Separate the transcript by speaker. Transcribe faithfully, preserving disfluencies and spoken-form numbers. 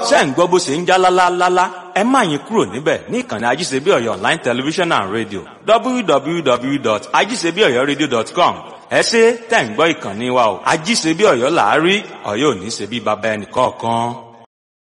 Speaker 1: ṣé ń gbọ́ bó ṣe ń já lálálálá, ẹ má yín kúrò níbẹ̀ ní ìkànnì Ajíṣebíọ̀yọ́ online television and radio w w w dot ajíṣebíọ̀yọ́radio dot com. ẹ ṣé tẹ̀ ń gbọ́ ìkànnì wa o. Ajíṣebíọ̀yọ́ là á rí, Ọ̀yọ́ ò ní ṣe bí baba ẹnì kọ̀ọ̀kan.